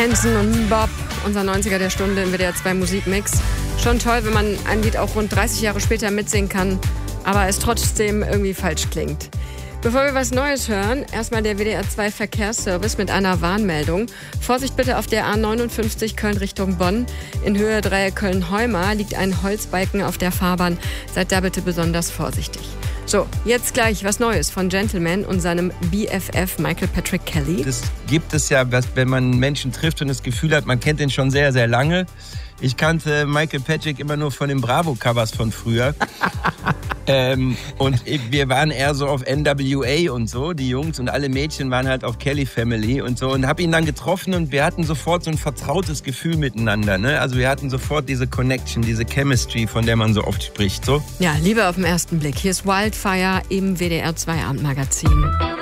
Hanson und Bob, unser 90er der Stunde im WDR 2 Musikmix. Schon toll, wenn man ein Lied auch rund 30 Jahre später mitsingen kann, aber es trotzdem irgendwie falsch klingt. Bevor wir was Neues hören, erstmal der WDR 2 Verkehrsservice mit einer Warnmeldung. Vorsicht bitte auf der A59 Köln Richtung Bonn. In Höhe 3 Köln-Heuma liegt ein Holzbalken auf der Fahrbahn. Seid da bitte besonders vorsichtig. So, jetzt gleich was Neues von Gentleman und seinem BFF Michael Patrick Kelly. Das gibt es ja, wenn man Menschen trifft und das Gefühl hat, man kennt den schon sehr, sehr lange. Ich kannte Michael Patrick immer nur von den Bravo-Covers von früher. Und wir waren eher so auf NWA und so, die Jungs, und alle Mädchen waren halt auf Kelly Family und so, und habe ihn dann getroffen und wir hatten sofort so ein vertrautes Gefühl miteinander, ne? Also wir hatten sofort diese Connection, diese Chemistry, von der man so oft spricht, so. Ja, Liebe auf den ersten Blick. Hier ist Wildfire im WDR 2 Abendmagazin.